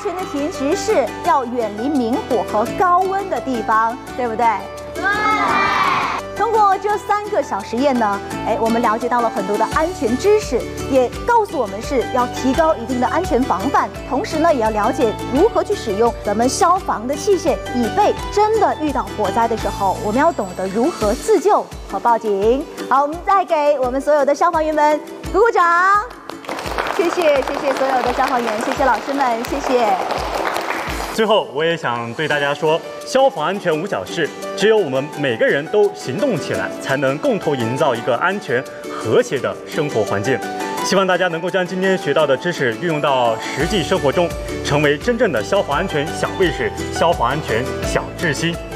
全的体验其实是要远离明火和高温的地方，对不对？对。通过这3个小实验呢，我们了解到了很多的安全知识，也告诉我们是要提高一定的安全防范，同时呢，也要了解如何去使用咱们消防的器械，以备真的遇到火灾的时候，我们要懂得如何自救和报警。好，我们再给我们所有的消防员们鼓鼓掌，谢谢所有的消防员，谢谢老师们，谢谢。 最后，我也想对大家说，消防安全无小事，只有我们每个人都行动起来，才能共同营造一个安全和谐的生活环境。希望大家能够将今天学到的知识运用到实际生活中，成为真正的消防安全小卫士、消防安全小智星。